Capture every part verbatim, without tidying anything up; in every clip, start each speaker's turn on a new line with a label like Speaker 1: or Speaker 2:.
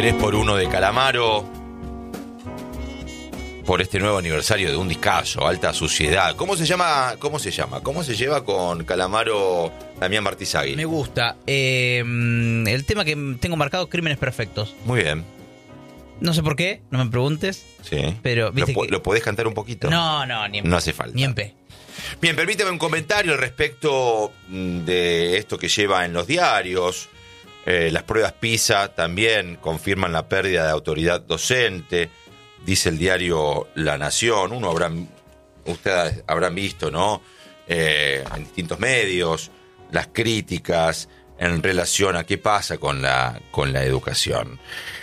Speaker 1: tres por uno de Calamaro, por este nuevo aniversario de un discazo, Alta Suciedad. ¿Cómo se llama? ¿Cómo se llama? ¿Cómo se lleva con Calamaro Damián Martizagui?
Speaker 2: Me gusta. Eh, el tema que tengo marcado, Crímenes Perfectos.
Speaker 1: Muy bien.
Speaker 2: No sé por qué, no me preguntes.
Speaker 1: Sí.
Speaker 2: Pero, ¿viste
Speaker 1: ¿Lo,
Speaker 2: que...
Speaker 1: ¿Lo podés cantar un poquito?
Speaker 2: No, no, ni en
Speaker 1: No hace falta.
Speaker 2: Ni en P.
Speaker 1: Bien, permíteme un comentario al respecto de esto que lleva en los diarios. Eh, las pruebas PISA también confirman la pérdida de autoridad docente, dice el diario La Nación. Uno habrán, ustedes habrán visto, ¿no? Eh, en distintos medios, las críticas en relación a qué pasa con la, con la educación.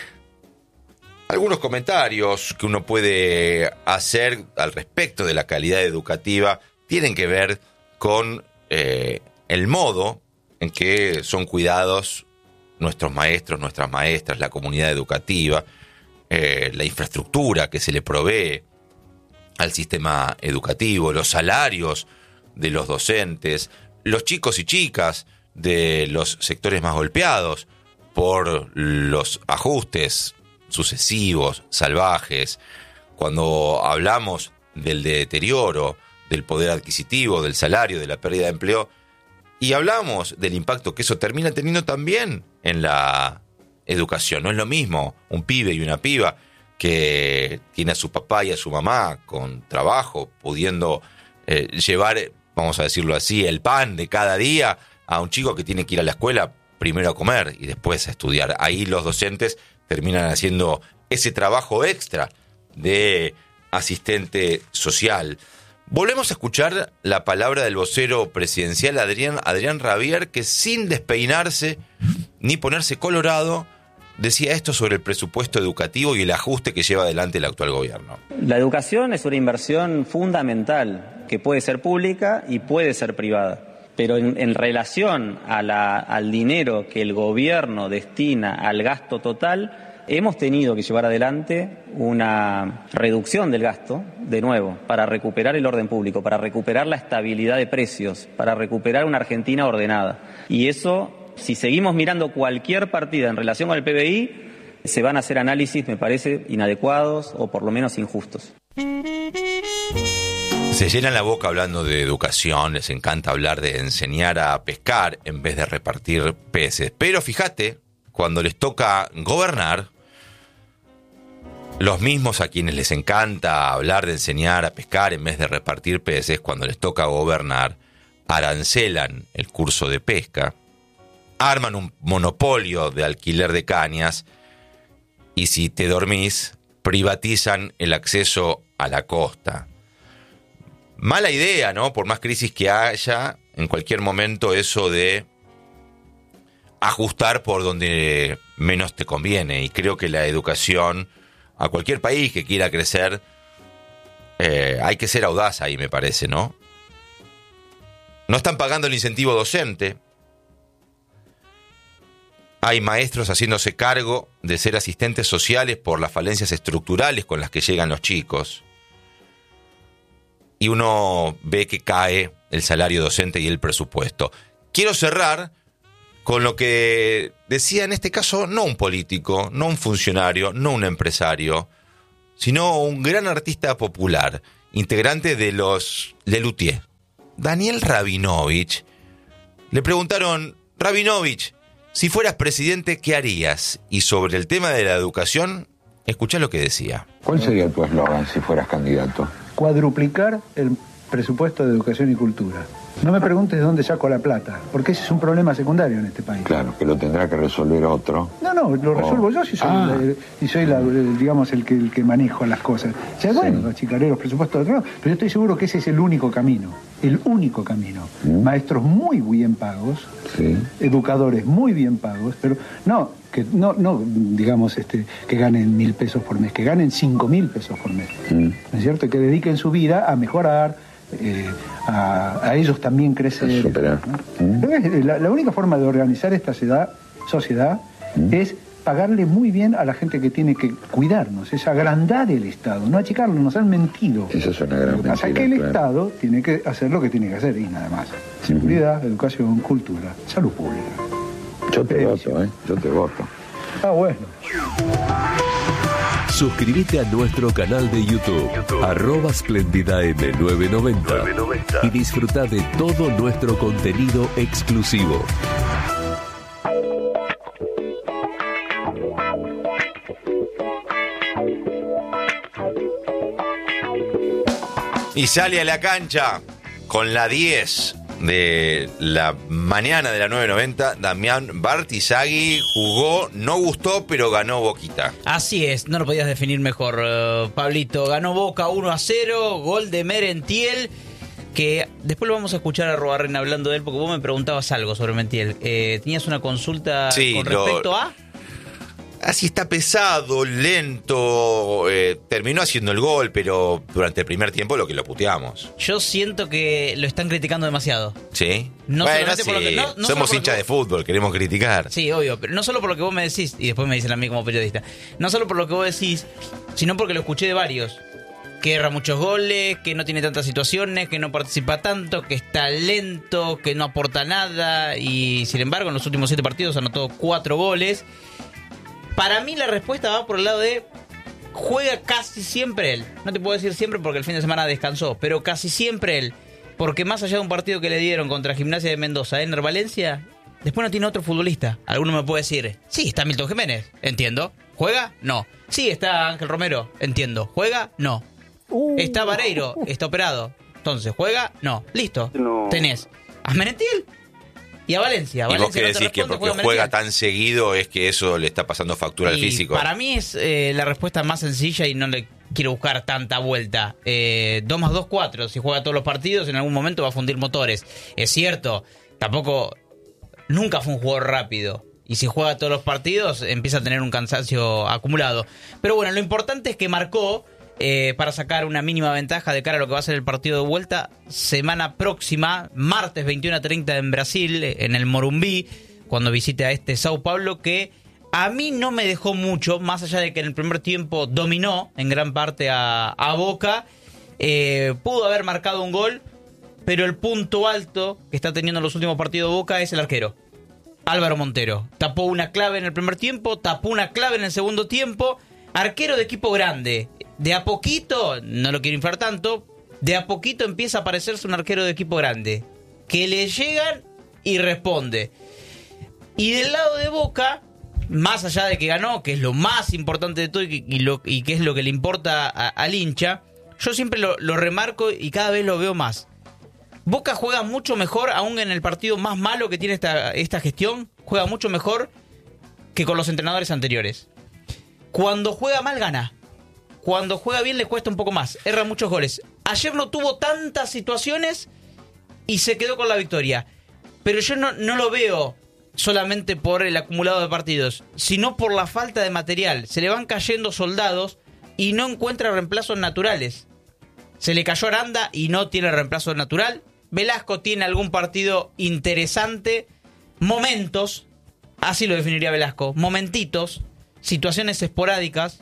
Speaker 1: Algunos comentarios que uno puede hacer al respecto de la calidad educativa tienen que ver con eh, el modo en que son cuidados nuestros maestros, nuestras maestras, la comunidad educativa, eh, la infraestructura que se le provee al sistema educativo, los salarios de los docentes, los chicos y chicas de los sectores más golpeados por los ajustes sucesivos, salvajes. Cuando hablamos del deterioro del poder adquisitivo, del salario, de la pérdida de empleo, y hablamos del impacto que eso termina teniendo también en la educación. No es lo mismo un pibe y una piba que tiene a su papá y a su mamá con trabajo, pudiendo eh, llevar, vamos a decirlo así, el pan de cada día a un chico que tiene que ir a la escuela primero a comer y después a estudiar. Ahí los docentes terminan haciendo ese trabajo extra de asistente social. Volvemos a escuchar la palabra del vocero presidencial Adrián, Adrián Rabier, que sin despeinarse ni ponerse colorado decía esto sobre el presupuesto educativo y el ajuste que lleva adelante el actual gobierno.
Speaker 3: La educación es una inversión fundamental que puede ser pública y puede ser privada. Pero en, en relación a la, al dinero que el gobierno destina al gasto total, hemos tenido que llevar adelante una reducción del gasto, de nuevo, para recuperar el orden público, para recuperar la estabilidad de precios, para recuperar una Argentina ordenada. Y eso, si seguimos mirando cualquier partida en relación con el P B I, se van a hacer análisis, me parece, inadecuados o por lo menos injustos.
Speaker 1: Se llenan la boca hablando de educación, les encanta hablar de enseñar a pescar en vez de repartir peces. Pero fíjate, cuando les toca gobernar, los mismos a quienes les encanta hablar de enseñar a pescar en vez de repartir peces, cuando les toca gobernar, arancelan el curso de pesca, arman un monopolio de alquiler de cañas y, si te dormís, privatizan el acceso a la costa. Mala idea, ¿no? Por más crisis que haya, en cualquier momento eso de ajustar por donde menos te conviene. Y creo que la educación, a cualquier país que quiera crecer, eh, hay que ser audaz ahí, me parece, ¿no? No están pagando el incentivo docente. Hay maestros haciéndose cargo de ser asistentes sociales por las falencias estructurales con las que llegan los chicos. Y uno ve que cae el salario docente y el presupuesto. Quiero cerrar con lo que decía en este caso no un político, no un funcionario, no un empresario, sino un gran artista popular, integrante de los Lelutier, Daniel Rabinovich. Le preguntaron: Rabinovich, si fueras presidente, ¿qué harías? Y sobre el tema de la educación, escuchá lo que decía.
Speaker 4: ¿Cuál sería tu eslogan si fueras candidato?
Speaker 5: Cuadruplicar el presupuesto de educación y cultura. No me preguntes de dónde saco la plata, porque ese es un problema secundario en este país.
Speaker 4: Claro, que lo tendrá que resolver otro.
Speaker 5: No, no, lo resuelvo oh. yo si soy, ah. la, y soy la, digamos, el que, el que manejo las cosas. O sea, bueno, sí. Los chicareros, presupuestos de otro, pero yo estoy seguro que ese es el único camino, el único camino. ¿Mm? Maestros muy bien pagos, sí. Educadores muy bien pagos, pero no, que no, no digamos, este, que ganen mil pesos por mes, que ganen cinco mil pesos por mes. ¿Mm? ¿No es cierto? Y que dediquen su vida a mejorar, Eh, a, a ellos también crecer, ¿no? ¿Mm? la, la única forma de organizar esta sociedad, sociedad ¿Mm? es pagarle muy bien a la gente que tiene que cuidarnos, es agrandar el Estado, no achicarlo. Nos han mentido.
Speaker 4: Eso es una gran mentira.
Speaker 5: Lo que pasa es que el claro. Estado tiene que hacer lo que tiene que hacer y nada más. Seguridad, ¿Mm? Educación, cultura, salud pública.
Speaker 4: Yo te voto, ¿eh? Yo te voto.
Speaker 5: Ah, bueno.
Speaker 6: Suscríbete a nuestro canal de YouTube, YouTube. arroba Splendida M nueve noventa, y disfruta de todo nuestro contenido exclusivo.
Speaker 1: Y sale a la cancha con la diez de la mañana de la nueve noventa, Damián Bartizagui. Jugó, no gustó, pero ganó Boquita.
Speaker 2: Así es, no lo podías definir mejor, uh, Pablito. Ganó Boca uno a cero, gol de Merentiel, que después lo vamos a escuchar a Robarrena hablando de él, porque vos me preguntabas algo sobre Merentiel. Eh, ¿Tenías una consulta
Speaker 1: sí,
Speaker 2: con respecto
Speaker 1: lo...
Speaker 2: a...?
Speaker 1: Así está pesado, lento, eh, terminó haciendo el gol, pero durante el primer tiempo lo que lo puteamos.
Speaker 2: Yo siento que lo están criticando demasiado.
Speaker 1: ¿Sí?
Speaker 2: No
Speaker 1: bueno, sí.
Speaker 2: Por lo que, no, no
Speaker 1: somos hinchas de fútbol, queremos criticar.
Speaker 2: Sí, obvio, pero no solo por lo que vos me decís, y después me dicen a mí como periodista, no solo por lo que vos decís, sino porque lo escuché de varios. Que erra muchos goles, que no tiene tantas situaciones, que no participa tanto, que está lento, que no aporta nada, y sin embargo en los últimos siete partidos anotó cuatro goles. Para mí la respuesta va por el lado de juega casi siempre él. No te puedo decir siempre porque el fin de semana descansó, pero casi siempre él. Porque más allá de un partido que le dieron contra Gimnasia de Mendoza, Ener Valencia, después no tiene otro futbolista. Alguno me puede decir, sí, está Milton Jiménez, entiendo. ¿Juega? No. Sí, está Ángel Romero, entiendo. ¿Juega? No. Uh. Está Vareiro, está operado. Entonces, ¿juega? No. Listo. No. Tenés a Merentiel y a Valencia.
Speaker 1: Y
Speaker 2: Valencia
Speaker 1: vos querés
Speaker 2: no
Speaker 1: decir que porque juega, juega tan seguido es que eso le está pasando factura
Speaker 2: y
Speaker 1: al físico.
Speaker 2: Para mí es eh, la respuesta más sencilla y no le quiero buscar tanta vuelta. Eh, dos más dos, cuatro. Si juega todos los partidos, en algún momento va a fundir motores. Es cierto, tampoco... Nunca fue un jugador rápido. Y si juega todos los partidos, empieza a tener un cansancio acumulado. Pero bueno, lo importante es que marcó... Eh, para sacar una mínima ventaja de cara a lo que va a ser el partido de vuelta semana próxima, martes veintiuno a treinta en Brasil, en el Morumbi, cuando visite a este Sao Paulo, que a mí no me dejó mucho, más allá de que en el primer tiempo dominó en gran parte a, a Boca, eh, pudo haber marcado un gol, pero el punto alto que está teniendo en los últimos partidos de Boca es el arquero, Álvaro Montero. Tapó una clave en el primer tiempo, tapó una clave en el segundo tiempo, arquero de equipo grande. De a poquito, no lo quiero inflar tanto, de a poquito empieza a parecerse un arquero de equipo grande. Que le llegan y responde. Y del lado de Boca, más allá de que ganó, que es lo más importante de todo y, y, lo, y que es lo que le importa a, al hincha, yo siempre lo, lo remarco y cada vez lo veo más. Boca juega mucho mejor, aún en el partido más malo que tiene esta, esta gestión, juega mucho mejor que con los entrenadores anteriores. Cuando juega mal, gana. Cuando juega bien le cuesta un poco más, erra muchos goles. Ayer no tuvo tantas situaciones y se quedó con la victoria. Pero yo no, no lo veo solamente por el acumulado de partidos, sino por la falta de material. Se le van cayendo soldados y no encuentra reemplazos naturales. Se le cayó Aranda y no tiene reemplazo natural. Velasco tiene algún partido interesante. Momentos, así lo definiría Velasco, momentitos, situaciones esporádicas.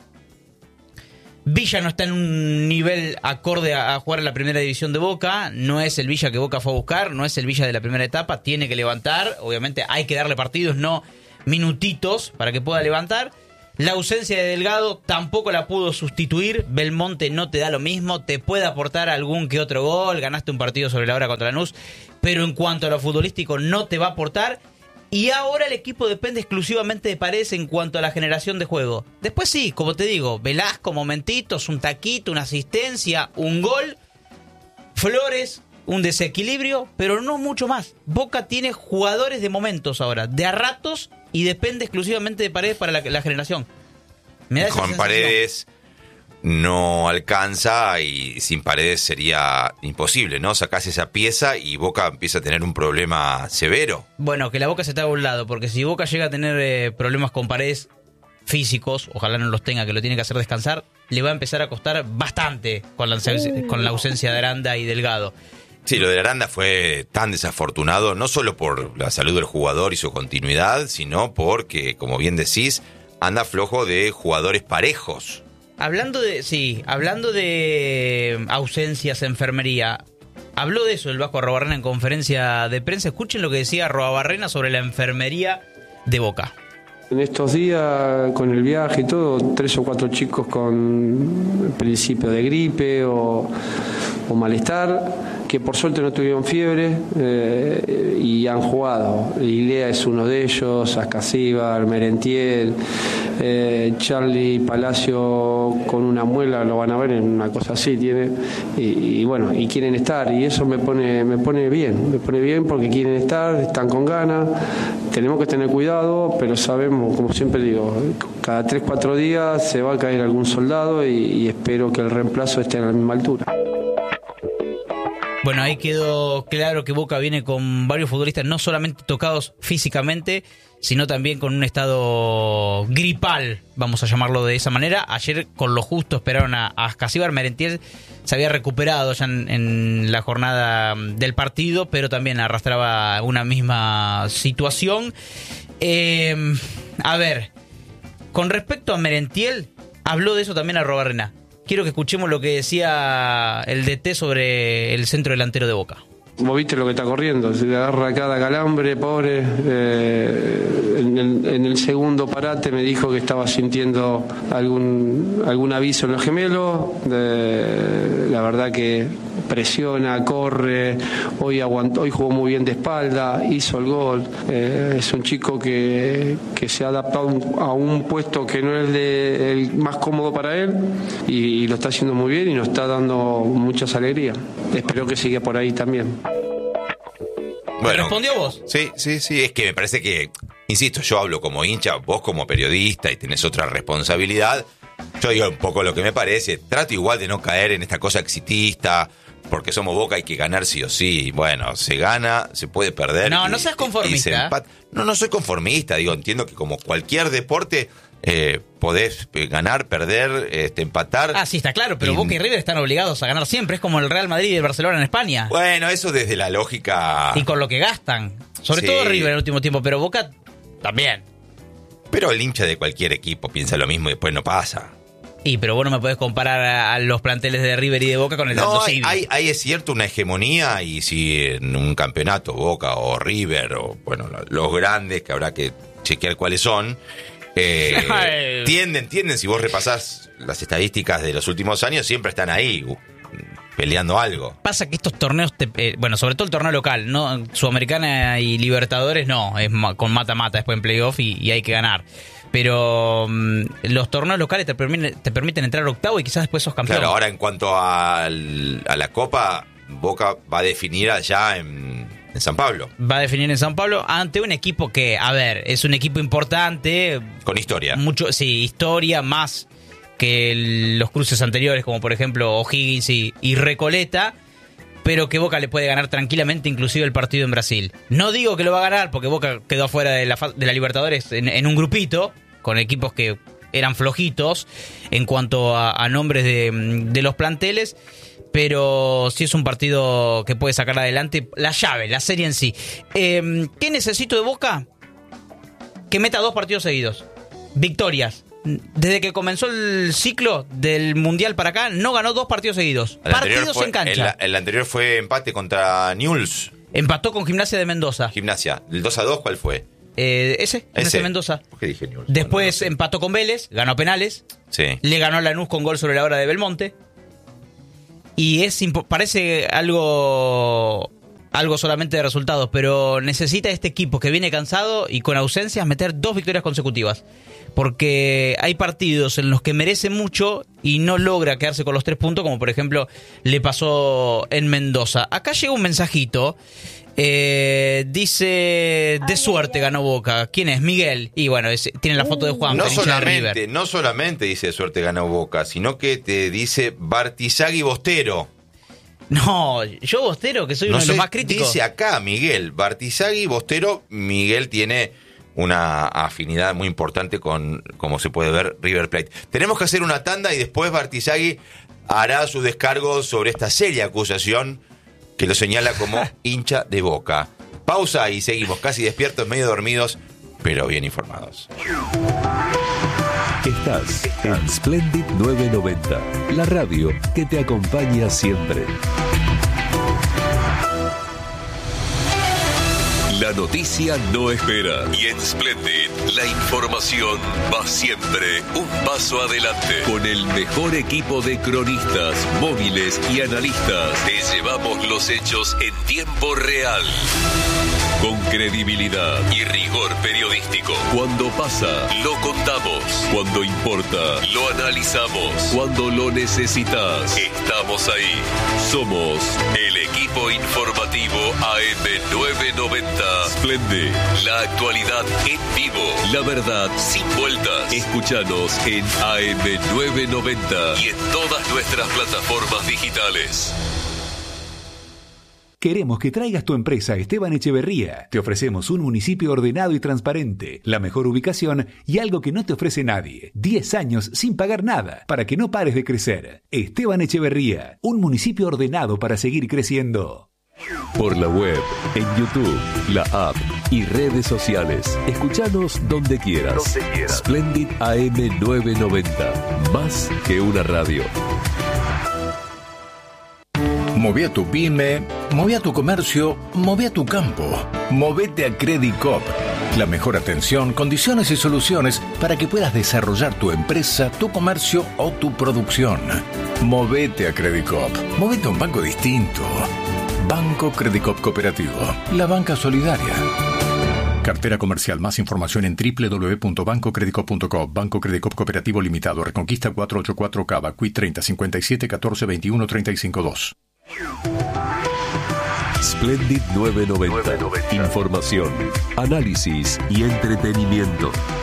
Speaker 2: Villa no está en un nivel acorde a, a jugar en la primera división de Boca, no es el Villa que Boca fue a buscar, no es el Villa de la primera etapa, tiene que levantar, obviamente hay que darle partidos, no minutitos para que pueda levantar. La ausencia de Delgado tampoco la pudo sustituir, Belmonte no te da lo mismo, te puede aportar algún que otro gol, ganaste un partido sobre la hora contra Lanús, pero en cuanto a lo futbolístico no te va a aportar. Y ahora el equipo depende exclusivamente de Paredes en cuanto a la generación de juego. Después sí, como te digo, Velasco, momentitos, un taquito, una asistencia, un gol. Flores, un desequilibrio, pero no mucho más. Boca tiene jugadores de momentos ahora, de a ratos, y depende exclusivamente de Paredes para la, la generación. Me da esa
Speaker 1: Con
Speaker 2: sensación.
Speaker 1: Paredes no alcanza y sin Paredes sería imposible, ¿no? Sacás esa pieza y Boca empieza a tener un problema severo.
Speaker 2: Bueno, que la Boca se te haga a un lado, porque si Boca llega a tener eh, problemas con Paredes físicos, ojalá no los tenga, que lo tiene que hacer descansar, le va a empezar a costar bastante con la, uh. con la ausencia de Aranda y Delgado.
Speaker 1: Sí, lo de Aranda fue tan desafortunado, no solo por la salud del jugador y su continuidad, sino porque, como bien decís, anda flojo de jugadores parejos.
Speaker 2: Hablando de, sí, hablando de ausencias, enfermería, habló de eso el Vasco Arrobarrena en conferencia de prensa. Escuchen lo que decía Arrobarrena sobre la enfermería de Boca.
Speaker 7: En estos días, con el viaje y todo, tres o cuatro chicos con principio de gripe o, o malestar, que por suerte no tuvieron fiebre eh, y han jugado. Ilea es uno de ellos, Ascasíbar, Merentiel, eh, Charlie Palacio con una muela, lo van a ver en una cosa así tiene, y, y bueno, y quieren estar, y eso me pone, me pone bien, me pone bien porque quieren estar, están con ganas. Tenemos que tener cuidado, pero sabemos, como siempre digo, cada tres, cuatro días se va a caer algún soldado y, y espero que el reemplazo esté a la misma altura.
Speaker 2: Bueno, ahí quedó claro que Boca viene con varios futbolistas no solamente tocados físicamente, sino también con un estado gripal, vamos a llamarlo de esa manera. Ayer con lo justo esperaron a, a Ascasíbar. Merentiel se había recuperado ya en, en la jornada del partido, pero también arrastraba una misma situación. Eh, a ver, con respecto a Merentiel, habló de eso también Arrobarrena. Quiero que escuchemos lo que decía el D T sobre el centro delantero de Boca.
Speaker 7: Vos viste lo que está corriendo, se le agarra cada calambre, pobre. Eh, en, el, en el segundo parate me dijo que estaba sintiendo algún algún aviso en los gemelos. Eh, la verdad que presiona, corre, hoy aguantó, hoy jugó muy bien de espalda, hizo el gol. Eh, es un chico que, que se ha adaptado a un puesto que no es de, el más cómodo para él y, y lo está haciendo muy bien y nos está dando muchas alegrías. Espero que siga por ahí también.
Speaker 1: Bueno,
Speaker 2: ¿respondió vos?
Speaker 1: Sí, sí, sí, es que me parece que, insisto, yo hablo como hincha, vos como periodista y tenés otra responsabilidad. Yo digo un poco lo que me parece, trato igual de no caer en esta cosa exitista, porque somos Boca, hay que ganar sí o sí. Bueno, se gana, se puede perder.
Speaker 2: No,
Speaker 1: y,
Speaker 2: no seas conformista.
Speaker 1: No, no soy conformista, digo, entiendo que como cualquier deporte eh, podés ganar, perder, este, empatar.
Speaker 2: Ah, sí, está claro, pero
Speaker 1: y...
Speaker 2: Boca y River están obligados a ganar siempre, es como el Real Madrid y el Barcelona en España.
Speaker 1: Bueno, eso desde la lógica...
Speaker 2: Y con lo que gastan, sobre
Speaker 1: sí.
Speaker 2: todo River en el último tiempo, pero Boca también.
Speaker 1: Pero el hincha de cualquier equipo piensa lo mismo y después no pasa.
Speaker 2: Y pero vos no me podés comparar a, a los planteles de River y de Boca con el
Speaker 1: No,
Speaker 2: Aldo
Speaker 1: hay,
Speaker 2: Civi.
Speaker 1: hay, hay, es cierto, una hegemonía, y si en un campeonato Boca o River, o bueno, los grandes, que habrá que chequear cuáles son, eh, tienden, tienden, si vos repasás las estadísticas de los últimos años, siempre están ahí, uh, peleando algo.
Speaker 2: Pasa que estos torneos, te, eh, bueno, sobre todo el torneo local, no Sudamericana y Libertadores, no, es ma, con mata-mata después en playoff y, y hay que ganar. Pero um, los torneos locales te permiten, te permiten entrar octavo y quizás después sos campeón.
Speaker 1: Claro, ahora en cuanto al, a la Copa, Boca va a definir allá en, en San Pablo.
Speaker 2: Va a definir en San Pablo ante un equipo que, a ver, es un equipo importante.
Speaker 1: Con historia.
Speaker 2: Mucho, sí, historia más que el, los cruces anteriores, como por ejemplo O'Higgins y, y Recoleta, pero que Boca le puede ganar tranquilamente inclusive el partido en Brasil. No digo que lo va a ganar porque Boca quedó afuera de la, de la Libertadores en, en un grupito, con equipos que eran flojitos en cuanto a, a nombres de, de los planteles, pero sí es un partido que puede sacar adelante la llave, la serie en sí. Eh, ¿Qué necesito de Boca? Que meta dos partidos seguidos. Victorias. Desde que comenzó el ciclo del Mundial para acá, no ganó dos partidos seguidos.
Speaker 1: El
Speaker 2: partidos
Speaker 1: fue,
Speaker 2: en cancha.
Speaker 1: El, el anterior fue empate contra Newell's.
Speaker 2: Empató con Gimnasia de Mendoza.
Speaker 1: Gimnasia. ¿El dos a dos cuál fue?
Speaker 2: Eh, ese, Gimnasia
Speaker 1: ese.
Speaker 2: de Mendoza.
Speaker 1: ¿Por qué dije Newell's?
Speaker 2: Después
Speaker 1: bueno, no sé.
Speaker 2: empató con Vélez, ganó penales.
Speaker 1: Sí.
Speaker 2: Le ganó a Lanús con gol sobre la hora de Belmonte. Y es impo- parece algo... algo solamente de resultados, pero necesita este equipo que viene cansado y con ausencias meter dos victorias consecutivas. Porque hay partidos en los que merece mucho y no logra quedarse con los tres puntos, como por ejemplo le pasó en Mendoza. Acá llega un mensajito, eh, dice, de suerte ganó Boca. ¿Quién es? Miguel. Y bueno, es, tiene la foto de Juan.
Speaker 1: No
Speaker 2: hincha de
Speaker 1: solamente,
Speaker 2: River.
Speaker 1: no solamente dice suerte ganó Boca, sino que te dice Bartizaghi Bostero.
Speaker 2: No, yo Bostero, que soy
Speaker 1: No
Speaker 2: uno
Speaker 1: sé,
Speaker 2: de los más críticos.
Speaker 1: dice acá Miguel, Bartizaghi Bostero. Miguel tiene una afinidad muy importante con, como se puede ver, River Plate. Tenemos que hacer una tanda y después Bartizaghi hará su descargo sobre esta seria acusación que lo señala como hincha de Boca. Pausa y seguimos casi despiertos, medio dormidos, pero bien informados.
Speaker 6: Estás en Splendid novecientos noventa, la radio que te acompaña siempre. La La noticia no espera. Y en Splendid, la información va siempre un paso adelante. Con el mejor equipo de cronistas, móviles y analistas, te llevamos los hechos en tiempo real. Con credibilidad y rigor periodístico. Cuando pasa, lo contamos. Cuando importa, lo analizamos. Cuando lo necesitas, estamos ahí. Somos el equipo informativo A M novecientos noventa. Splendid, la actualidad en vivo. La verdad sin vueltas. Escúchanos en A M novecientos noventa y en todas nuestras plataformas digitales.
Speaker 8: Queremos que traigas tu empresa a Esteban Echeverría. Te ofrecemos un municipio ordenado y transparente, la mejor ubicación y algo que no te ofrece nadie. diez años sin pagar nada, para que no pares de crecer. Esteban Echeverría, un municipio ordenado para seguir creciendo.
Speaker 6: Por la web, en YouTube, la app y redes sociales. Escuchanos donde quieras. Donde quieras. Splendid A M novecientos noventa. Más que una radio.
Speaker 9: Moví a tu pyme, moví a tu comercio, moví a tu campo. Movete a Credicop. La mejor atención, condiciones y soluciones para que puedas desarrollar tu empresa, tu comercio o tu producción. Movete a Credicop. Movete a un banco distinto. Banco Credicop Cooperativo. La banca solidaria. Cartera comercial. Más información en doble u doble u doble u punto banco credicop punto com. Banco Credicop Cooperativo Limitado. Reconquista cuatrocientos ochenta y cuatro Cava. Q I treinta cincuenta y siete catorce veintiuno treinta y cinco dos.
Speaker 6: Splendid novecientos noventa. Información, análisis y entretenimiento.